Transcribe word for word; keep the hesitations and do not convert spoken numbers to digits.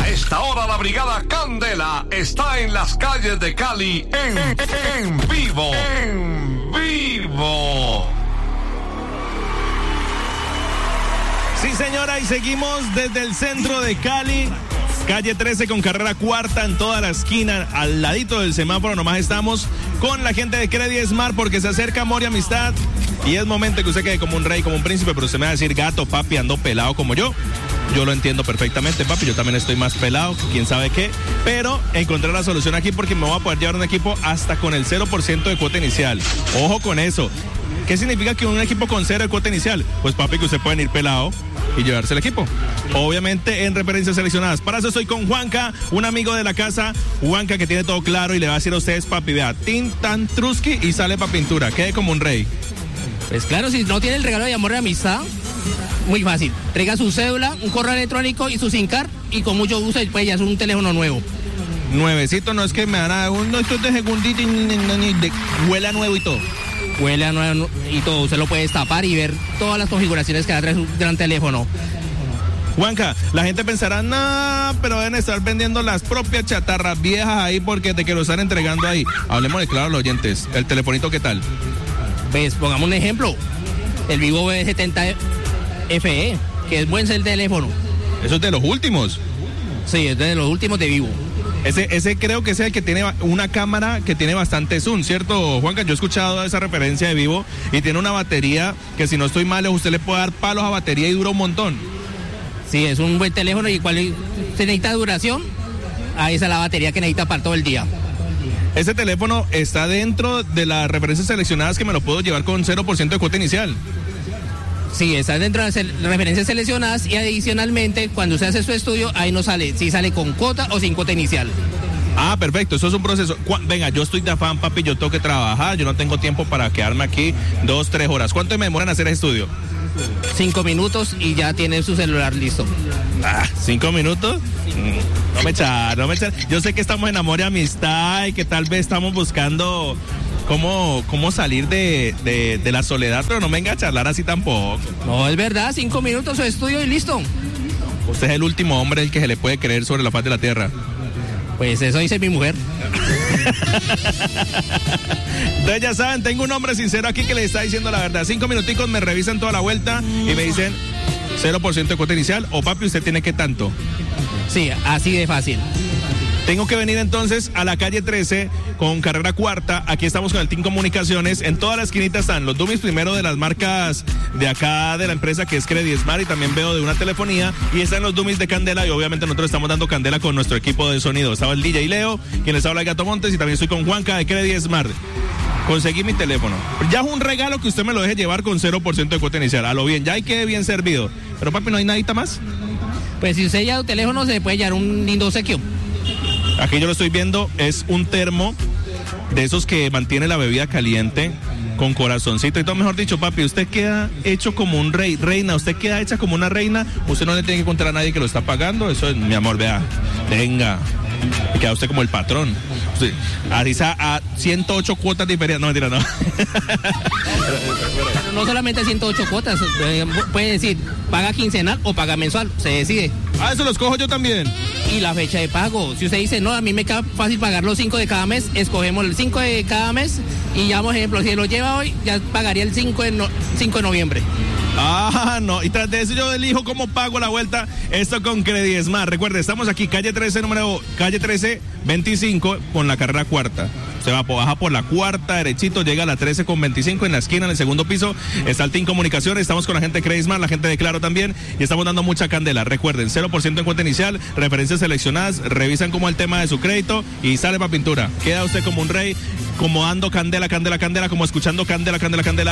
esta hora la Brigada Candela está en las calles de Cali en, en vivo. En vivo. Sí, señora, y seguimos desde el centro de Cali, calle trece con carrera cuarta en toda la esquina, al ladito del semáforo. Nomás estamos con la gente de Credit Smart porque se acerca Amor y Amistad y es momento que usted quede como un rey, como un príncipe, pero usted me va a decir, gato, papi, ando pelado como yo. Yo lo entiendo perfectamente, papi, yo también estoy más pelado, quién sabe qué, pero encontré la solución aquí porque me voy a poder llevar un equipo hasta con el cero por ciento de cuota inicial. Ojo con eso. ¿Qué significa que un equipo con cero de cuota inicial? Pues, papi, que usted puede ir pelado y llevarse el equipo. Obviamente en referencias seleccionadas. Para eso estoy con Juanca, un amigo de la casa. Juanca, que tiene todo claro y le va a decir a ustedes, papi, vea, tin, tan, truski y sale pa' pintura. Quede como un rey. Pues claro, si no tiene el regalo de amor y amistad, muy fácil. Traiga su cédula, un correo electrónico y su SIM card y con mucho gusto pues ya es un teléfono nuevo. Nuevecito, no es que me van a dar un, no, esto es de segundito y de, huele a nuevo y todo. Huele a nuevo y todo, usted lo puede destapar y ver todas las configuraciones que trae su gran teléfono. Juanca, la gente pensará, no, pero deben estar vendiendo las propias chatarras viejas ahí porque te quiero estar entregando ahí. Hablemos de claro a los oyentes, el telefonito, ¿qué tal? Pues pongamos un ejemplo, el Vivo V setenta F E, que es buen el teléfono. ¿Eso es de los últimos? Sí, es de los últimos de Vivo. Ese, ese creo que es el que tiene una cámara que tiene bastante zoom, ¿cierto, Juanca? Yo he escuchado esa referencia de Vivo y tiene una batería que, si no estoy mal, usted le puede dar palos a batería y dura un montón. Sí, es un buen teléfono y cual se necesita duración, ahí está la batería que necesita para todo el día. Ese teléfono está dentro de las referencias seleccionadas que me lo puedo llevar con cero por ciento de cuota inicial. Sí, está dentro de las referencias seleccionadas y adicionalmente cuando usted hace su estudio ahí no sale si sale con cuota o sin cuota inicial. Ah, perfecto, eso es un proceso. Venga, yo estoy de afán, papi, yo tengo que trabajar, yo no tengo tiempo para quedarme aquí dos, tres horas. ¿Cuánto me demoran hacer el estudio? Cinco minutos y ya tiene su celular listo. Ah, ¿cinco minutos? No me echar, no me echar. Yo sé que estamos en amor y amistad y que tal vez estamos buscando cómo, cómo salir de, de, de la soledad, pero no venga a charlar así tampoco. No, es verdad, cinco minutos su estudio y listo. Usted es el último hombre el que se le puede creer sobre la faz de la tierra. Pues eso dice mi mujer. Entonces ya saben, tengo un hombre sincero aquí que les está diciendo la verdad. Cinco minuticos, me revisan toda la vuelta y me dicen cero por ciento de cuota inicial o, papi, ¿usted tiene que tanto? Sí, así de fácil. Tengo que venir entonces a la calle trece con carrera cuarta. Aquí estamos con el Team Comunicaciones. En toda la esquinita están los dummies primero de las marcas de acá de la empresa que es Credit Smart y también veo de una telefonía. Y están los dummies de Candela y obviamente nosotros estamos dando candela con nuestro equipo de sonido. Estaba el D J Leo, quien les habla, el Gato Montes, y también estoy con Juanca de Credit Smart. Conseguí mi teléfono. Ya es un regalo que usted me lo deje llevar con cero por ciento de cuota inicial. A lo bien, ya hay que bien servido. Pero, papi, ¿no hay nadita más? Pues si usted lleva un teléfono se puede llevar un lindo obsequio. Aquí yo lo estoy viendo, es un termo de esos que mantiene la bebida caliente con corazoncito y todo. Mejor dicho, papi, usted queda hecho como un rey, reina, usted queda hecha como una reina. Usted no le tiene que contar a nadie que lo está pagando. Eso es, mi amor, vea, venga, y queda usted como el patrón. Sí, así a ciento ocho cuotas diferentes. No, mentira, no. No solamente ciento ocho cuotas, puede decir, paga quincenal o paga mensual, se decide. Ah, eso los cojo yo también. Y la fecha de pago, si usted dice, no, a mí me queda fácil pagar los cinco de cada mes, escogemos el cinco de cada mes y ya, por ejemplo, si lo lleva hoy, ya pagaría el cinco de, no, cinco de noviembre. Ah, no, y tras de eso yo elijo cómo pago la vuelta, esto con Credit Smart. Recuerde, estamos aquí, calle trece, número, calle trece, veinticinco, con la carrera cuarta. Se va, baja por la cuarta, derechito, llega a la trece con veinticinco, en la esquina, en el segundo piso, está el Team Comunicaciones, estamos con la gente de Credit Smart, la gente de Claro también, y estamos dando mucha candela. Recuerden, cero por ciento en cuenta inicial, referencias seleccionadas, revisan como el tema de su crédito y sale para pintura. Queda usted como un rey, como dando candela, candela, candela, como escuchando candela, candela, candela.